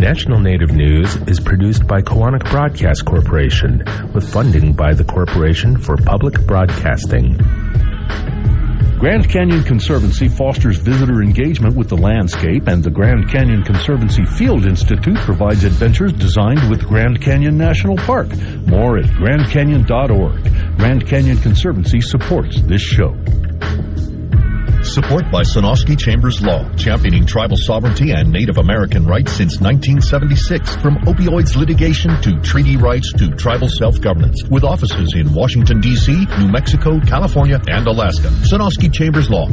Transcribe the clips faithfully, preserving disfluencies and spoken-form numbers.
National Native News is produced by Koahnic Broadcast Corporation with funding by the Corporation for Public Broadcasting. Grand Canyon Conservancy fosters visitor engagement with the landscape, and the Grand Canyon Conservancy Field Institute provides adventures designed with Grand Canyon National Park. More at grand canyon dot org. Grand Canyon Conservancy supports this show. Support by Sonosky Chambers Law, championing tribal sovereignty and Native American rights since nineteen seventy-six. From opioids litigation to treaty rights to tribal self-governance. With offices in Washington, D C, New Mexico, California, and Alaska. Sonosky Chambers Law.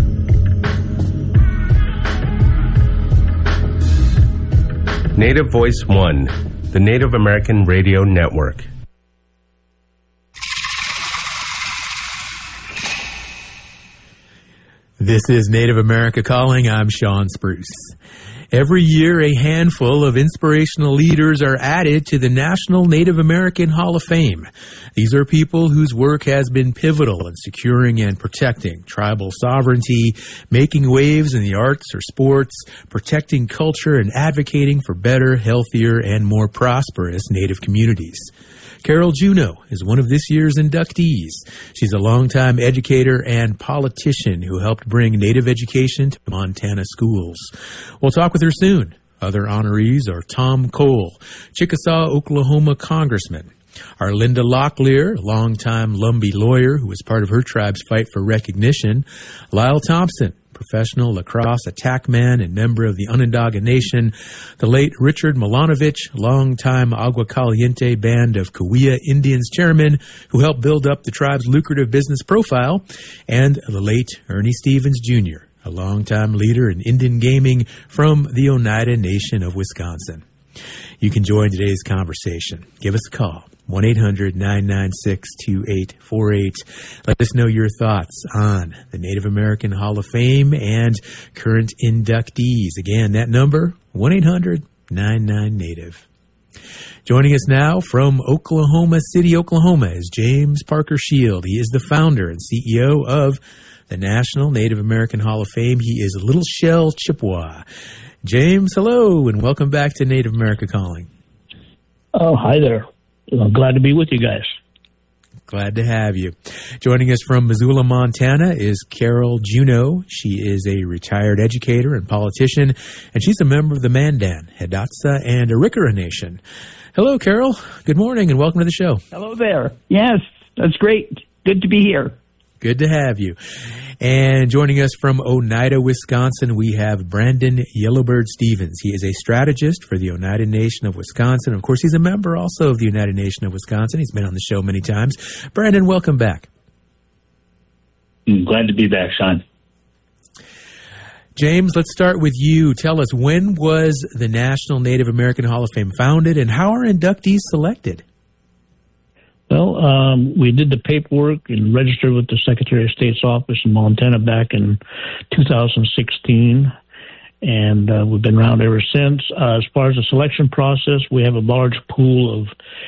Native Voice One, the Native American Radio Network. This is Native America Calling. I'm Sean Spruce. Every year, a handful of inspirational leaders are added to the National Native American Hall of Fame. These are people whose work has been pivotal in securing and protecting tribal sovereignty, making waves in the arts or sports, protecting culture, and advocating for better, healthier, and more prosperous Native communities. Carol Juneau is one of this year's inductees. She's a longtime educator and politician who helped bring Native education to Montana schools. We'll talk with her soon. Other honorees are Tom Cole, Chickasaw, Oklahoma Congressman. Arlinda Locklear, a longtime Lumbee lawyer who was part of her tribe's fight for recognition. Lyle Thompson, professional lacrosse attackman and member of the Onondaga Nation. The late Richard Milanovich, longtime Agua Caliente Band of Cahuilla Indians chairman, who helped build up the tribe's lucrative business profile. And the late Ernie Stevens, Junior, a longtime leader in Indian gaming from the Oneida Nation of Wisconsin. You can join today's conversation. Give us a call. one eight hundred nine nine six two eight four eight. Let us know your thoughts on the Native American Hall of Fame and current inductees. Again, that number, one eight hundred nine nine Native. Joining us now from Oklahoma City, Oklahoma, is James Parker Shield. He is the founder and C E O of the National Native American Hall of Fame. He is Little Shell Chippewa. James, hello, and welcome back to Native America Calling. Oh, hi there. I'm glad to be with you guys. Glad to have you. Joining us from Missoula, Montana is Carol Juneau. She is a retired educator and politician, and she's a member of the Mandan, Hidatsa, and Arikara Nation. Hello, Carol. Good morning, and welcome to the show. Hello there. Yes, that's great. Good to be here. Good to have you. And joining us from Oneida, Wisconsin, we have Brandon Yellowbird Stevens. He is a strategist for the Oneida Nation of Wisconsin. Of course, he's a member also of the Oneida Nation of Wisconsin. He's been on the show many times. Brandon, welcome back. I'm glad to be back, Sean. James, let's start with you. Tell us, when was the National Native American Hall of Fame founded, and how are inductees selected? Well, um, we did the paperwork and registered with the Secretary of State's office in Montana back in two thousand sixteen, and uh, we've been around ever since. Uh, as far as the selection process, we have a large pool of